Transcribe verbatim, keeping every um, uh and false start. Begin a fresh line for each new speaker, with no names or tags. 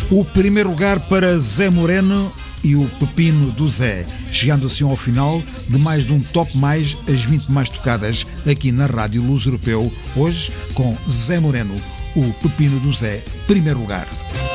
O primeiro lugar para Zé Moreno e o Pepino do Zé, chegando assim ao final de mais de um Top Mais, as vinte mais tocadas aqui na Rádio Luso Europeu, hoje com Zé Moreno, o Pepino do Zé, primeiro lugar.